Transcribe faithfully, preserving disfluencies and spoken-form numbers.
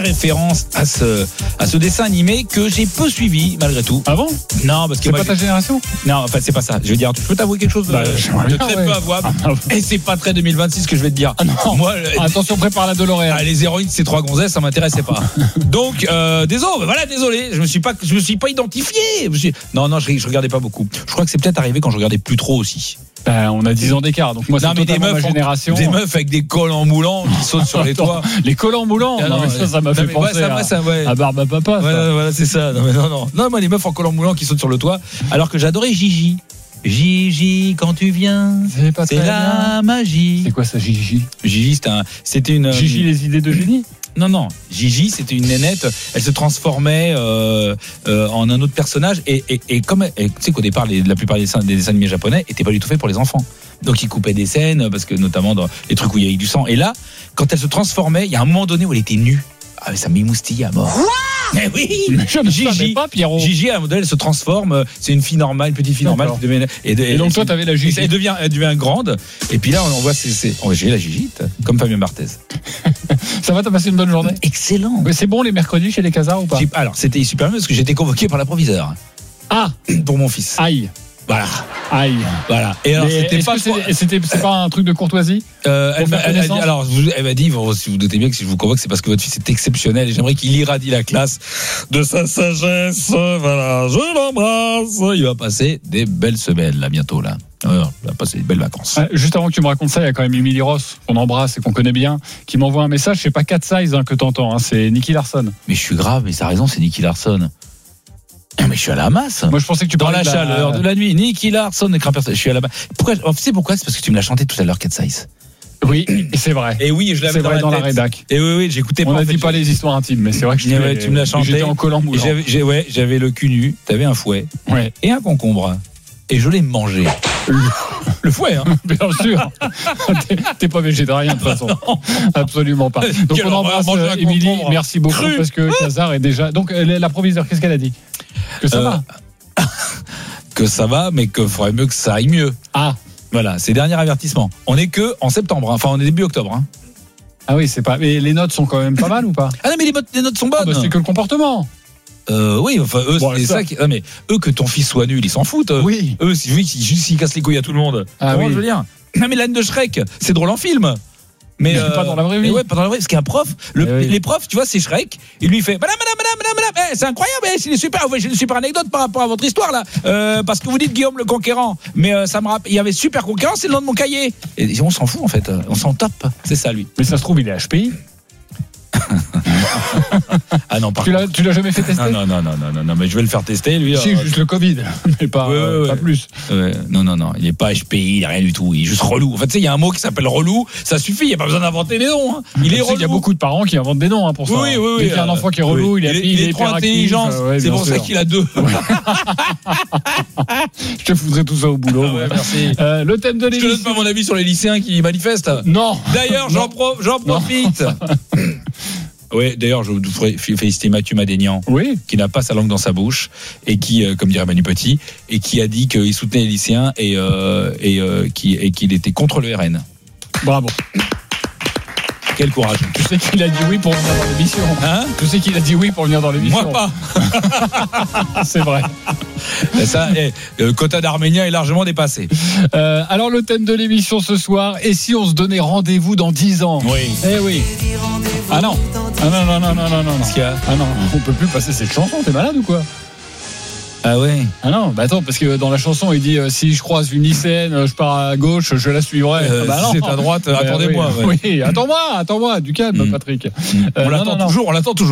référence à ce à ce dessin animé que j'ai peu suivi malgré tout. Ah bon? Non, parce que c'est moi, pas ta génération? Non, enfin c'est pas ça. Je veux dire, je peux t'avouer quelque chose de, bah, de très ouais. peu avouable. Ah, et c'est pas très deux mille vingt-six que je vais te dire. Ah non. Moi, ah, attention, prépare la DeLorean. Ah, les héroïnes, ces trois gonzesses, ça m'intéressait pas. Donc, euh, désolé, voilà, désolé, je me suis pas, je me suis pas identifié. Je me suis... Non, non, je, je regardais pas beaucoup. Je crois que c'est peut-être arrivé quand je regardais plus trop aussi. Ben, on a dix ans d'écart, donc moi non, c'est mais totalement des meufs, ma génération. Des meufs avec des collants moulants qui sautent sur les toits. Les collants moulants. Ah, non, non, mais ça, ça m'a non, fait mais penser ouais, ça, à, ça, ouais. à Barbe à Papa. Ouais, ça. voilà, c'est ça. Non, mais non, non, non, moi les meufs en collants moulants qui sautent sur le toit, alors que j'adorais Gigi. Gigi, quand tu viens, c'est, pas c'est très la bien. magie. C'est quoi ça, Gigi? Gigi, c'était, un, c'était une. Gigi, les idées de génie? Non, non. Gigi, c'était une nénette. Elle se transformait euh, euh, en un autre personnage. Et, et, et comme tu sais qu'au départ, les, la plupart des dessins, des dessins animés japonais n'étaient pas du tout faits pour les enfants. Donc ils coupaient des scènes, parce que notamment dans les trucs où il y avait du sang. Et là, quand elle se transformait, il y a un moment donné où elle était nue. Ah, ça m'émoustillait à mort. Mais oui, mais je ne savais Gigi, pas, Pierrot. Gigi, à un modèle, elle se transforme. C'est une fille normale, une petite fille normale. Qui devient, et, de, et donc, toi, t'avais la Gigi. Elle devient, elle devient grande. Et puis là, on voit, c'est, c'est, oh, j'ai la Gigite, comme Fabien Barthez. Ça va, t'as passé une bonne journée? Excellent. Mais c'est bon les mercredis chez les Casards ou pas? J'ai, alors, c'était super bien parce que j'ai été convoqué par la proviseure. Ah, pour mon fils. Aïe. Voilà. Aïe. Voilà. Et alors, mais c'était pas. C'est, c'était, c'est pas un truc de courtoisie? Euh, elle, m'a, elle a dit, alors, elle m'a dit, bon, si vous doutez bien que si je vous convoque, c'est parce que votre fils est exceptionnel et j'aimerais qu'il irradie la classe de sa sagesse. Voilà, je l'embrasse. Il va passer des belles semaines là bientôt là. Alors, il va passer des belles vacances. Euh, juste avant que tu me racontes ça, il y a quand même Émilie Ross qu'on embrasse et qu'on connaît bien, qui m'envoie un message. C'est pas Cat Size hein, que t'entends, hein, c'est Nicky Larson. Mais je suis grave, mais ça a raison, c'est Nicky Larson. Mais je suis à la masse. Moi, je pensais que tu dans parlais la, de la chaleur de la nuit. Nicky Larson, écran personnel. Je suis à la masse. Pourquoi? Tu sais pourquoi? C'est parce que tu me l'as chanté tout à l'heure, Cat Size. Oui, c'est vrai. Et oui, je l'avais c'est dans, vrai la, dans tête. la rédac. Et oui, oui, j'écoutais pas. On n'a dit pas les histoires intimes, mais c'est vrai que je ouais, tu me l'as chanté. J'étais en collant moulant. J'avais, j'ai, ouais, j'avais le cul nu. T'avais un fouet. Ouais. Et un concombre. Et je l'ai mangé. Le, le fouet, hein. Bien sûr. t'es, t'es pas végétarien de toute façon. Absolument pas. Donc Quel on embrasse euh, Émilie. Merci beaucoup cru. Parce que Casar est déjà. Donc la proviseure, qu'est-ce qu'elle a dit? Que ça euh... va. Que ça va, mais qu'il faudrait mieux que ça aille mieux. Ah. Voilà, c'est dernier avertissement. On est que en septembre, hein. Enfin on est début octobre. Hein. Ah oui, c'est pas. Mais les notes sont quand même pas mal ou pas? Ah non, mais les, les notes sont bonnes. Ah bah c'est que le comportement. Euh, oui, enfin eux, bon, c'est ça. ça qui... non, mais eux que ton fils soit nul, ils s'en foutent. Oui. Eux, si oui, juste s'ils cassent les couilles à tout le monde. Ah oui. Je veux dire. Non mais l'âne de Shrek, c'est drôle en film. Mais, mais euh, pas dans la vraie vie. Ouais, pas dans la vraie vie. Parce qu'un prof, le, oui. les profs, tu vois, c'est Shrek. Il lui fait, madame, madame, madame, madame, madame, hey, c'est incroyable, hey, c'est super. J'ai une super anecdote par rapport à votre histoire là, euh, parce que vous dites Guillaume le Conquérant, mais euh, ça me rappelle, il y avait super Conquérant, c'est le nom de mon cahier. Et on s'en fout en fait, on s'en tape. C'est ça lui. Mais ça se trouve, il est H P I. Ah non, par tu, l'as, tu l'as jamais fait tester? Non, non, non, non, non, non, mais je vais le faire tester lui. Si, euh, juste le Covid, mais pas, ouais, ouais, pas ouais. plus. Ouais, non, non, non, il n'est pas H P I, il n'est rien du tout, il est juste relou. En fait, tu sais, il y a un mot qui s'appelle relou, ça suffit, il n'y a pas besoin d'inventer des noms. Hein. Il est relou. Il y a beaucoup de parents qui inventent des noms hein, pour ça. Oui, oui, oui. Dès qu'il y a un enfant qui est relou, oui. il, est, il, il, il est est trop intelligent. Ouais, c'est pour sûr. ça qu'il a deux. Ouais. Je te foutrais tout ça au boulot. Ah ouais, merci. Euh, le thème de l'émission. Je te donne pas mon avis sur les lycéens qui manifestent. Non. D'ailleurs, j'en, pro- j'en profite. Oui, d'ailleurs, je voudrais féliciter Mathieu Madénian, oui. qui n'a pas sa langue dans sa bouche et qui, euh, comme dirait Manu Petit, et qui a dit qu'il soutenait les lycéens et, euh, et, euh, qui, et qu'il était contre le R N. Bravo. Quel courage. Tu sais qu'il a dit oui pour venir dans l'émission. Hein? Tu sais qu'il a dit oui pour venir dans l'émission. Moi pas. C'est vrai. Et ça, et, le quota d'Arméniens est largement dépassé. Euh, alors le thème de l'émission ce soir, et si on se donnait rendez-vous dans dix ans? Oui. Eh oui. Ah non. Ah non, non, non, non, non, non. Qu'est-ce qu'il y a? Ah non, on peut plus passer cette chanson, t'es malade ou quoi? Ah ouais. Ah non, bah attends, parce que dans la chanson, il dit euh, si je croise une lycéenne, je pars à gauche, je la suivrai. Euh, bah si non. c'est à droite, euh, attendez-moi. Oui, ouais. oui, attends-moi, attends-moi, du calme, mmh. Patrick. Mmh. Euh, on l'attend non, non, toujours, on l'attend toujours.